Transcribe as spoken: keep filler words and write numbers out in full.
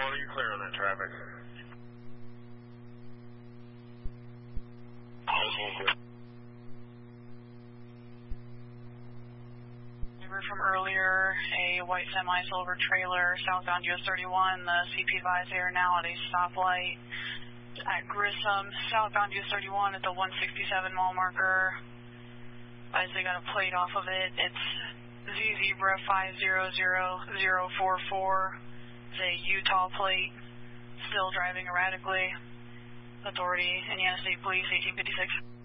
are you clear on that traffic? From earlier, a white semi-silver trailer southbound U S thirty-one. The C P advised they are now at a stoplight at Grissom, southbound U S thirty-one at the one sixty-seven mile marker. As they got a plate off of it, it's Z Zebra five zero zero zero four four. It's a Utah plate, still driving erratically. Authority, Indiana State Police, eighteen fifty-six.